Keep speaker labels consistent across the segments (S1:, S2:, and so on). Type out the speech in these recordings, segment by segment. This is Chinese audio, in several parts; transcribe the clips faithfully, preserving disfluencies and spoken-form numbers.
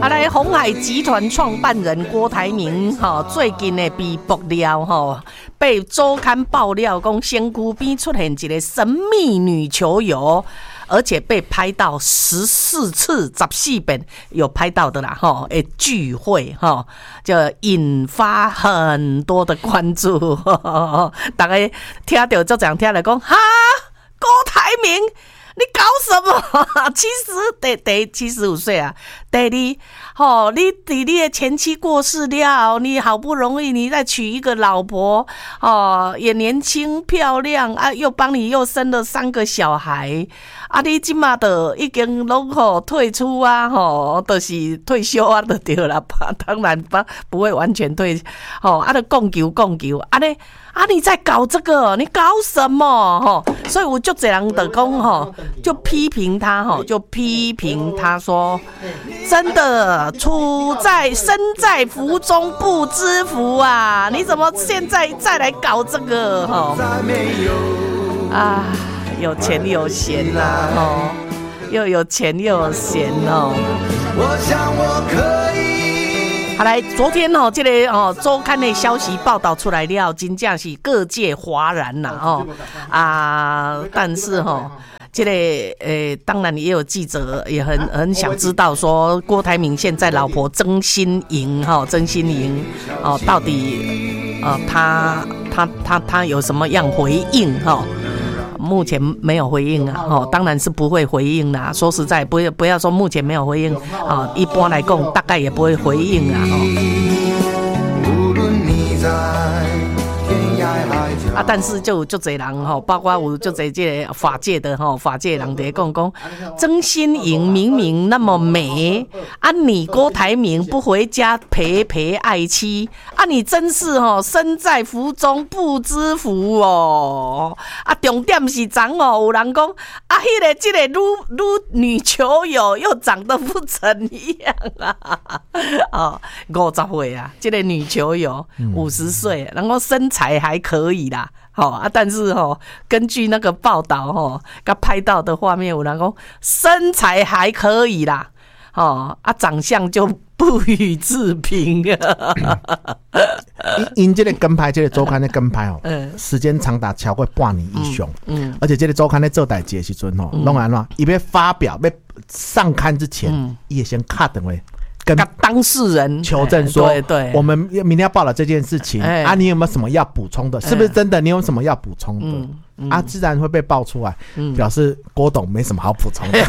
S1: 来鸿海集团创办人郭台铭哈，最近呢被爆料哈，被周刊爆料讲身躯边出现一个神秘女球友。而且被拍到十四次、十四遍有拍到的啦，哈，诶，聚会哈，就引发很多的关注。呵呵大家听到就这样听来讲，哈，郭台铭，你搞什么？七十第第七十五岁啊，第二，吼，你你你的前妻过世了，你好不容易你再娶一个老婆，哦，也年轻漂亮啊，又帮你又生了三个小孩。啊！你即马就已经拢吼退出啊，吼，就是退休啊，就对啦。当然不不会完全退，吼，啊，就供求供求，啊你啊你在搞这个，你搞什么？吼，所以我就这样的讲吼，就批评他吼，就批评他说，真的处在身在福中不知福啊！你怎么现在再来搞这个？吼啊！有钱有闲啦、啊，哦，又有钱又有闲哦。我想我可以。好来，昨天哦，这个哦周刊的消息报道出来了，真正是各界哗然啦哦啊！但是哈、哦，这个呃，当然也有记者也很很想知道说，郭台铭现在老婆曾心莹哈，曾心莹哦，到底呃他他他他有什么样回应哈？哦目前没有回应啊，哦，当然是不会回应啦。说實在，不要不要說目前沒有回應，啊、哦，一般來講大概也不會回應啊。啊，但是就就這人哈，包括我就這這法界的哈，法界人在講講，曾心莹明明那麼美，啊，你郭台銘不回家陪陪愛妻，啊，你真是哈身在福中不知福哦。啊，重點是長哦，有人講啊，迄、那個這個女女女球友又長得不怎樣啊，哦，五十歲啊，這個女球友五十歲，然後身材還可以啦。好啊，但是哦，根據那個報道哦，他拍到的畫面，有人講身材還可以啦，哦啊，長相就不予置評啊。
S2: 因這個跟拍，這個週刊的跟拍哦，嗯、時間長達超過半年以上，嗯，嗯而且這個週刊在做代誌的時陣哦，攏安怎，伊要發表要上刊之前，伊也、嗯、先卡等位。跟
S1: 當事人
S2: 求證說，
S1: 對對，
S2: 我們明天要報道這件事情、欸、啊，你有沒有什麼要補充的？是不是真的？你有什麼要補充的？嗯嗯、啊，自然會被爆出來，嗯、表示郭董沒什麼好補充的。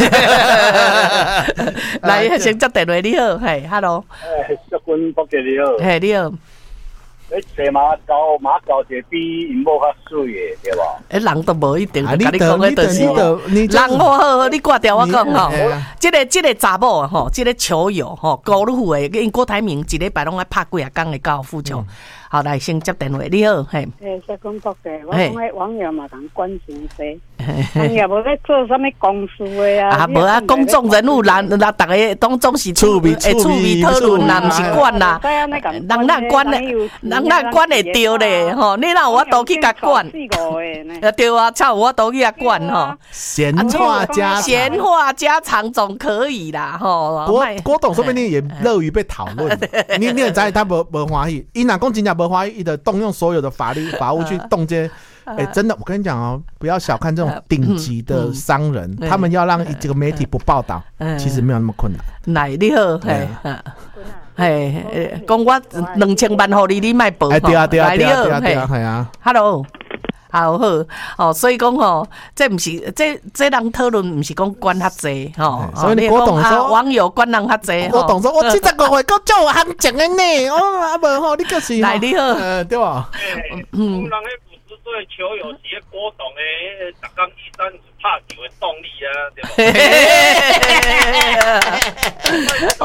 S1: 來，先接電話，你好，係 ，hello，
S3: 誒，石君博士你好，
S1: 係你好。
S3: 誒，騎馬教馬教者比因某較水嘅，對吧？
S1: 誒，人都無一定，
S2: 啊、
S1: 你講嘅就是，人好好，你掛掉我講吼，這個這個查某吼，這個球友吼，高爾夫的，因郭台銘一禮拜攏愛拍幾啊工的高爾夫球。嗯好，來先接電話，你好，係。
S4: 誒，石君博士，我講嘅網友嘛，同關心些，網友無咧做啥物公司的啊？啊，
S1: 無啊，公眾人物，人人大家當總是
S2: 趣味趣
S1: 味討論啦，唔是管啦。人哪管咧？人哪管會對咧？吼，你哪有我都去甲管？對啊，才有我都去甲管吼。
S2: 閒話家常，
S1: 閒話家常總可以啦，吼。
S2: 郭郭董說不定也樂於被討論。你你也知他無無歡喜，伊若講真正。華裔的動用所有的法律法務去動這些，哎、欸，真的，我跟你講哦，不要小看這種頂級的商人，嗯嗯、他們要讓這個媒體不報道，嗯、其實沒有那麼困難。
S1: 來，你好，係，係，講我兩千萬給你，你賣報，
S2: 對啊，對啊，對啊，對啊，係啊
S1: ，Hello。好好哦，所以講吼，這唔是這這人討論，唔是講管較濟吼。
S2: 所以你郭董說
S1: 網友管人較濟。
S2: 郭董說：我七十個歲夠做行情的呢，哦啊無吼，你個是。
S1: 來你好，
S2: 對吧？
S3: 嗯。人迄五十歲球友是郭董的，逐工醫生是拍球的動力啊，對吧？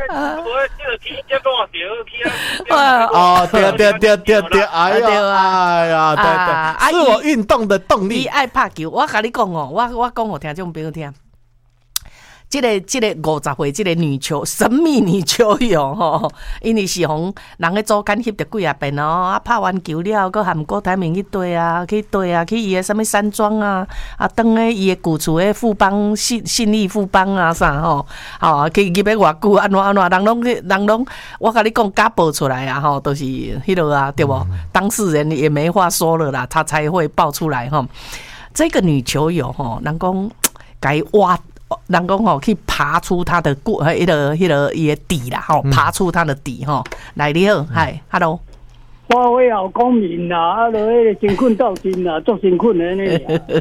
S2: 哦，對對對對對，哎呀哎呀，對對，是我運動的動力。
S1: 你愛拍球，我跟你講哦，我我講互聽眾朋友聽。 这个这个五十岁这个女球神秘女球友吼，因为是红人咧组间翕着几啊遍哦，啊拍完球了，搁含郭台铭去对啊，去对啊，去伊个什么山庄啊，啊当咧伊个古厝诶富邦信信义富邦啊啥吼，吼去入要偌久安怎安怎，人拢人拢我甲你讲假报出来啊吼，都、就是迄落啊对无？当事人也没话说了啦，他才会爆出来吼。这个女球友吼，人讲该挖。人讲吼去爬出他的过，迄个迄个伊个底啦，吼，爬出他的底吼。来你好，嗨 ，hello。
S5: 我我好公民啦，啊，落迄个真困斗阵啦，足真困的呢。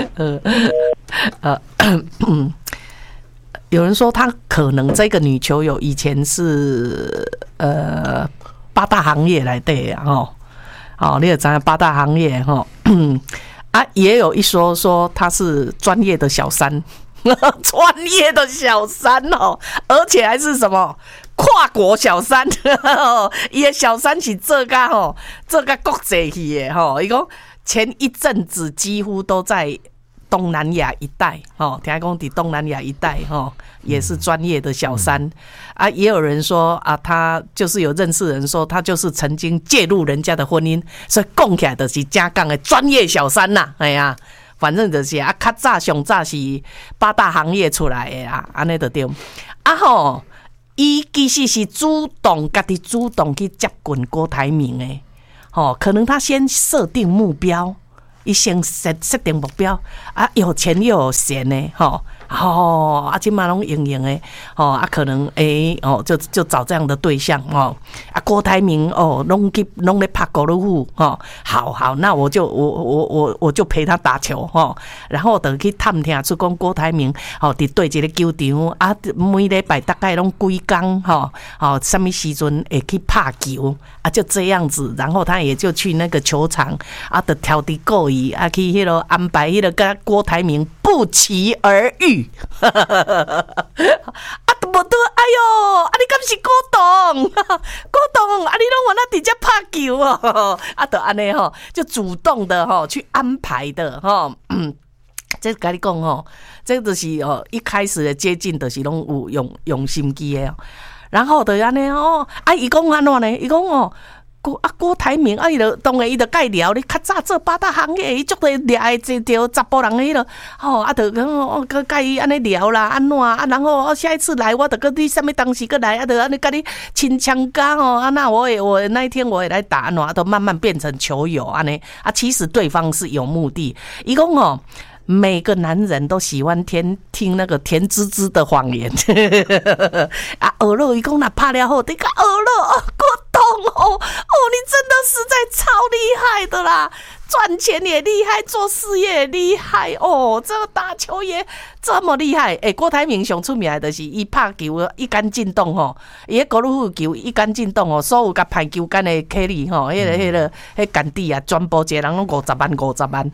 S1: 呃呃，有人说他可能这个女球友以前是呃八大行业来的啊，吼，好，你也知道八大行业吼，啊，也有一说说他是专业的小三。专业的小三哦，而且还是什么跨国小三，伊的小三是这个吼，这个国际去的吼。伊讲前一阵子几乎都在东南亚一带吼，听讲伫东南亚一带吼，也是专业的小三、嗯、啊。也有人说啊，他就是有认识人说，他就是曾经介入人家的婚姻，所以讲起来就是正港的专业小三呐、啊，哎呀。反正就是啊，较早上早是八大行业出来的啊，安尼就对。啊吼，伊其实是主动家己主动去接近郭台铭的，吼，可能他先设定目标，伊先设设定目标啊，有钱又有闲的，吼。哦，啊，今嘛拢用用的，哦，啊，可能诶、欸，哦，就就找这样的对象哦，啊，郭台铭哦，拢去拢咧拍高尔夫，哦，好好，那我就我我我我就陪他打球，哦，然后就去探听出讲郭台铭，哦，伫对一个球场啊，每礼拜大概拢几工，吼、哦，哦，什么时阵会去拍球，啊，就这样子，然后他也就去那个球场，啊，就挑滴故意啊，去迄个安排迄个跟郭台铭不期而遇。啊，都无对，哎哟，啊，你敢是郭董？郭董，啊，你拢往那底下拍球哦，啊，就安尼吼，就主动的吼去安排的吼，嗯，这跟你讲吼，这就是哦，一开始的接近就是拢有用用心机的，然后就安尼哦，啊，伊讲安怎呢？伊讲哦。郭啊，郭台铭啊，伊就当然伊就介聊，你较早做八大行业，伊足侪掠的这条查甫人迄落，吼啊，就讲哦，佮介伊安尼聊啦，安怎啊，然后哦，下一次来我就跟你什么当时佮来，啊，就安尼跟你亲枪杆哦，啊，那我也我那一天我也来打，安怎啊，都慢慢变成球友安尼啊，其实对方是有目的，伊讲哦。每个男人都喜欢听听那个甜滋滋的谎言啊！鹅肉一共那拍了后，你看鹅肉哦，郭董哦哦，你真的实在超厉害的啦！赚钱也厉害，做事业也厉害哦，这个打球也这么厉害。欸、郭台铭上出名的就是伊拍球一杆进洞吼，伊个高尔夫球一杆进洞哦，所有甲排球杆的颗粒吼，迄、那个迄、那个迄杆底啊，全部一个人拢五十万五十万。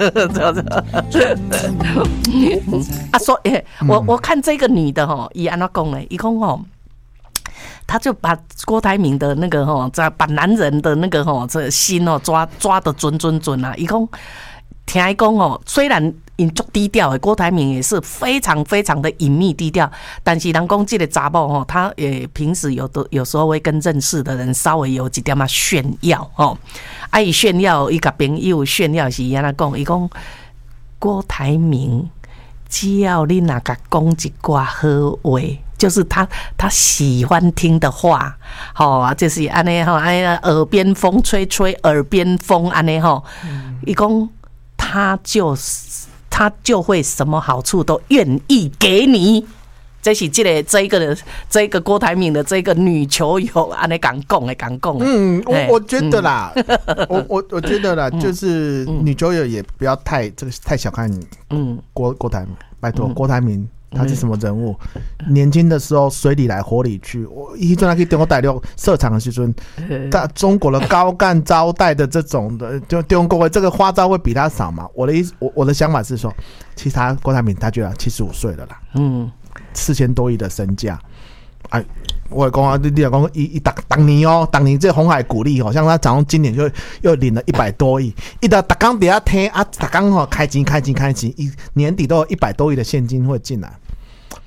S1: 啊，说诶、欸，我我看这个女的吼，伊安怎讲咧？伊讲吼。他就把郭台铭的那个吼，把男人的那个吼这心哦抓抓得准准准啊！伊讲，听伊讲哦，虽然因足低调的，郭台铭也是非常非常的隐秘低调，但是人讲这个查某吼，他也平时有的有时候会跟认识的人稍微有一点嘛炫耀吼，啊伊炫耀伊甲朋友炫耀是安怎讲？伊讲郭台铭只要你若甲讲一寡好话。就是他他喜欢听的话，吼，就是安尼吼，安尼耳边风吹吹，耳边风安尼吼，伊讲他就他就会什么好处都愿意给你。这是这个这一个这一个郭台铭的这个女球友安尼讲讲的讲讲。
S2: 嗯，我我觉得啦，嗯、我我我觉得啦，就是女球友也不要太这个太小看你。嗯，郭郭台铭，拜托、嗯、郭台铭。他是什么人物？嗯、年轻的时候水里来火里去，我一阵他可以中国大陆设厂的时阵，在中国的高干招待的这种的，就中国的这个花招会比他少嘛？我的意思，我我的想法是说，其实他郭台铭他觉得七十五岁了啦，嗯，四千多亿的身价，哎。我讲啊，你你讲一一当当年哦，当年这鸿海股利哦，像他早上今年就又领了一百多亿，一到大刚底下听啊，大刚吼开金开金开金，一年底都有一百多亿的现金会进来。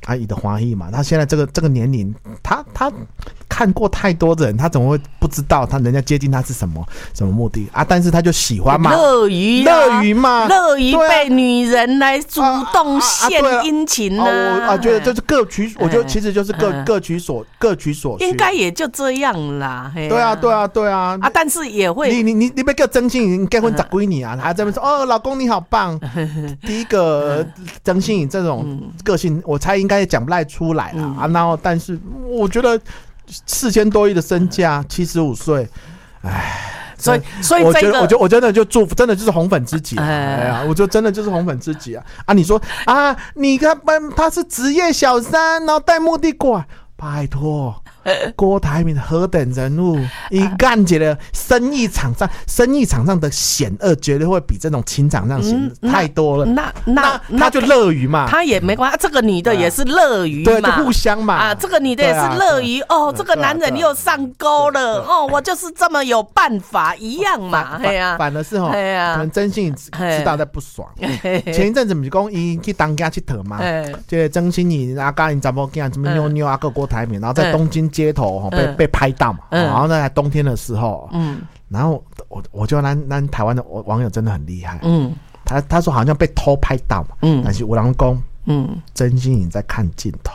S2: 阿姨的欢喜嘛，他现在这个这个年龄，他他看过太多的人，他怎么会不知道他人家接近他是什么什么目的啊？但是他就喜欢嘛，
S1: 乐于
S2: 乐于嘛，
S1: 乐于被女人来主动献殷勤呢。
S2: 我啊觉得就是各取，我觉得其实就是各各取所各取所需，
S1: 应该也就这样啦。
S2: 对啊对啊对啊
S1: 啊！但是也会，
S2: 你你你你别叫曾心颖结婚十几年啊，还在那边说哦，老公你好棒。第一个曾心颖这种个性，我猜应该也讲不太出来啦啊。然后，但是我觉得四千多亿的身价，七十五岁，唉。
S1: 所以，所以
S2: 我
S1: 这个，
S2: 觉得，我觉得，我真的就祝福，真的就是红粉知己啊！哎呀，我觉得真的就是红粉知己啊！啊，你说啊，你看，他是职业小三，然后带目的过来，拜托。郭台铭何等人物，一干起了生意场上，生意场上的险恶绝对会比这种情场上险恶太多了。
S1: 那那
S2: 那他就乐于嘛，
S1: 他也没关系。这个女的也是乐于嘛，
S2: 对，就互相嘛。
S1: 啊，这个女的也是乐于哦，这个男人又上钩了哦，我就是这么有办法一样嘛。哎呀，
S2: 反而是哈，可能曾心颖知道在不爽。前一阵子不是讲伊去当家去特嘛，这曾心颖啊，跟因查某囝什么妞妞啊，个郭台铭，然后在东京街头被、嗯、被拍到嘛，嗯、然后呢，冬天的时候，嗯，然后我我觉得咱咱台湾的网友真的很厉害，嗯，他他说好像被偷拍到嘛，嗯，但是有人说，嗯，曾心颖在看镜头，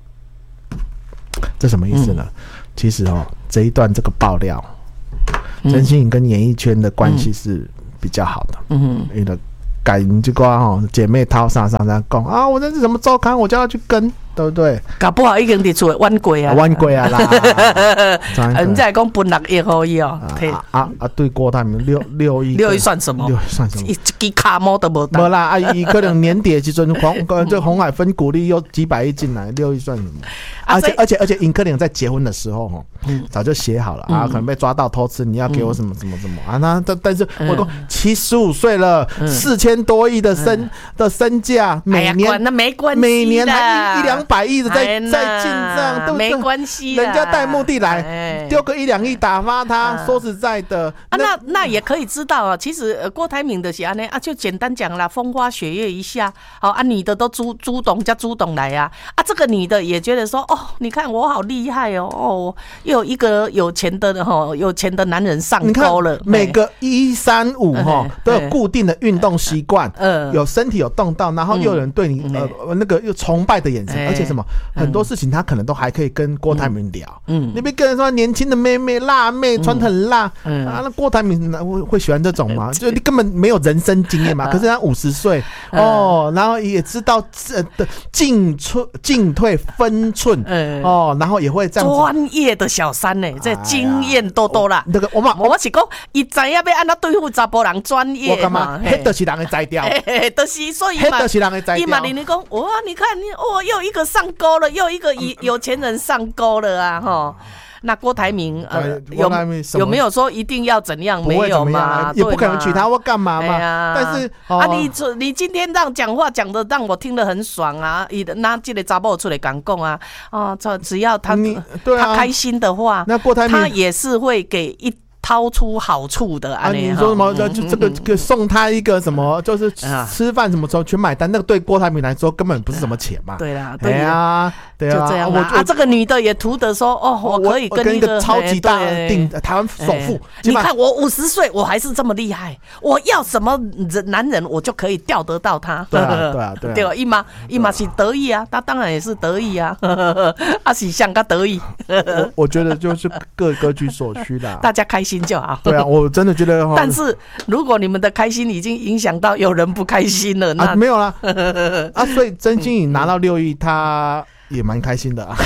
S2: 这什么意思呢？嗯、其实哦，这一段这个爆料，嗯、曾心颖跟演艺圈的关系是比较好的，嗯，因为改你这个哦，姐妹淘上上上讲啊，我这是什么周刊，我就要去跟。对不对？
S1: 搞不好已经伫厝弯过啊，
S2: 弯过啊啦！
S1: 人家讲分六亿可以哦。
S2: 啊啊！对郭台铭六六亿，
S1: 六亿算什么？
S2: 六亿算什么？
S1: 一支卡毛都无。
S2: 没啦，啊，伊可能年底的时阵红这红海分股利又几百亿进来，六亿算什么？而且而且而且，尹可能在结婚的时候哈，早就写好了啊，可能被抓到偷吃，你要给我什么什么什么啊？那但但是我说七十五岁了，四千多亿的身的身价，每年
S1: 那没关系，
S2: 每年还一两。百亿的在在进账，对不对？
S1: 没关系，
S2: 人家带目的来，丢个一两亿打发他。说实在的，
S1: 啊，那那也可以知道啊。其实郭台铭的是安尼啊，就简单讲啦，风花雪月一下，好啊，女的都朱朱董加朱董来啊，啊，这个女的也觉得说，哦，你看我好厉害哦，哦，又有一个有钱的哈，有钱的男人上钩了。
S2: 每个一三五哈都有固定的运动习惯，有身体有动到，然后又有人对你呃那个又崇拜的眼神。而且什么、嗯、很多事情他可能都还可以跟郭台铭聊，嗯，你别跟人说年轻的妹妹辣妹穿很辣，嗯啊，那郭台铭会会喜欢这种吗？就你根本没有人生经验嘛。可是他五十岁哦，然后也知道这的进退进退分寸，嗯、哦，然后也会这样
S1: 专业的小三呢、欸，这经验多多啦。
S2: 那个我嘛，
S1: 我是讲，伊知影要安怎对付查甫人专业，
S2: 我干嘛？迄就是人的摘掉，
S1: 就是所以
S2: 嘛，迄就是人的摘掉。
S1: 伊嘛，你讲哇，你看你哇，又一个上钩了，又一个有钱人上钩了啊！哈，那郭台铭呃有有没有说一定要怎样？没有嘛，
S2: 也不可能娶她或干嘛嘛。但是
S1: 啊，你你今天让讲话讲的让我听得很爽啊！伊拿这个查某出来讲讲啊，啊，只要他他开心的话，
S2: 那郭台铭
S1: 他也是会给一。掏出好处的
S2: 啊！你说什么？就这个这个送他一个什么？就是吃饭什么时候全买单？那个对郭台铭来说根本不是什么钱嘛。
S1: 对啦，
S2: 对呀，对啊，
S1: 就这样啊。啊，这个女的也图得说，哦，我可以跟一个
S2: 超级大顶台湾首富。
S1: 你看我五十岁，我还是这么厉害。我要什么男人，我就可以钓得到他。
S2: 对啊，对啊，对啊。
S1: 对啊，伊嘛伊嘛是得意啊，他当然也是得意啊，啊是像他得意。
S2: 我我觉得就是各各取所需啦，
S1: 大家开心就好。
S2: 对啊。我真的觉得，
S1: 但是如果你们的开心已经影响到有人不开心了，那、
S2: 啊、没有啦啊，所以曾心颖拿到六亿，他也蛮开心的啊。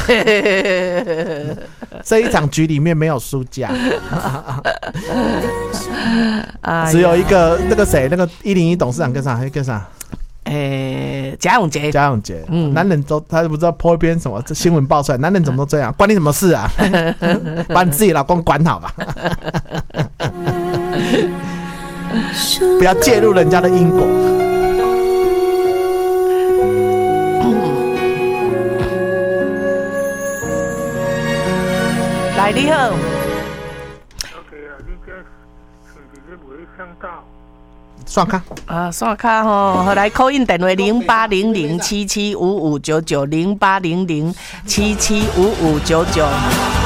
S2: 这一场局里面没有输家，只有一个那个谁，那个一零一董事长跟啥？跟啥？
S1: 诶，贾永杰，
S2: 贾永杰，嗯，男人都他不知道po一篇什么，这新闻爆出来，男人怎么都这样，关你什么事啊？把你自己老公管好吧，不要介入人家的因果。
S1: 来，你好。
S6: OK 啊，你这是不是袂想到？
S2: 刷卡
S1: 啊，刷卡吼，好来 call in 电话零八零零七七五五九九零八零零七七五五九九。